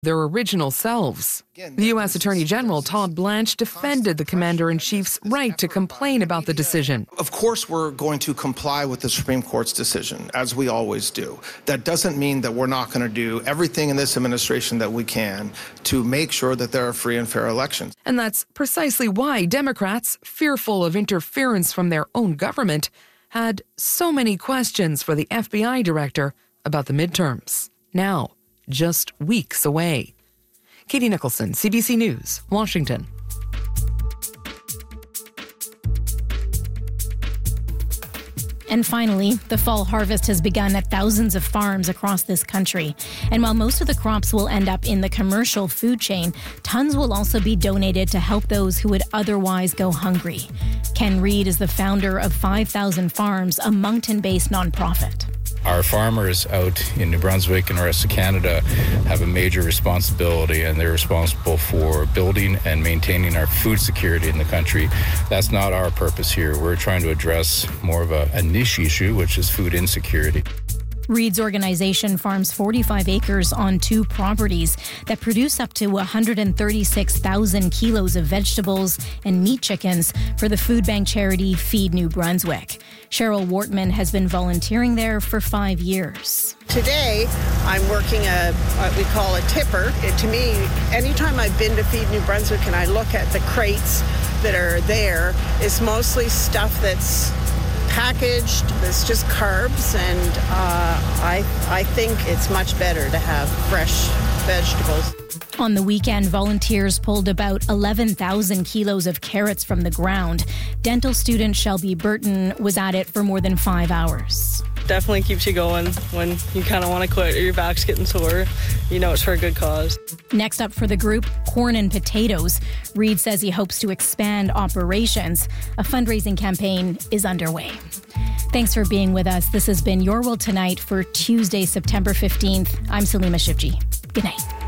their original selves. The U.S. Attorney General Todd Blanche defended the commander-in-chief's right to complain about the decision. Of course, we're going to comply with the Supreme Court's decision, as we always do. That doesn't mean that we're not going to do everything in this administration that we can to make sure that there are free and fair elections. And that's precisely why Democrats, fearful of interference from their own government, had so many questions for the FBI director about the midterms. Now, just weeks away. Katie Nicholson, CBC News, Washington. And finally, the fall harvest has begun at thousands of farms across this country. And while most of the crops will end up in the commercial food chain, tons will also be donated to help those who would otherwise go hungry. Ken Reed is the founder of 5,000 Farms, a Moncton-based nonprofit. Our farmers out in New Brunswick and the rest of Canada have a major responsibility, and they're responsible for building and maintaining our food security in the country. That's not our purpose here. We're trying to address more of a niche issue, which is food insecurity. Reed's organization farms 45 acres on 2 properties that produce up to 136,000 kilos of vegetables and meat chickens for the food bank charity Feed New Brunswick. Cheryl Wortman has been volunteering there for 5 years. Today, I'm working what we call a tipper. To me, anytime I've been to Feed New Brunswick and I look at the crates that are there, it's mostly stuff that's packaged, it's just carbs, and I think it's much better to have fresh vegetables. On the weekend, volunteers pulled about 11,000 kilos of carrots from the ground. Dental student Shelby Burton was at it for more than 5 hours. Definitely keeps you going when you kind of want to quit or your back's getting sore. You know it's for a good cause. Next up for the group, corn and potatoes. Reed says he hopes to expand operations. A fundraising campaign is underway. Thanks for being with us. This has been Your World Tonight for Tuesday, September 15th. I'm Salima Shivji. Good night.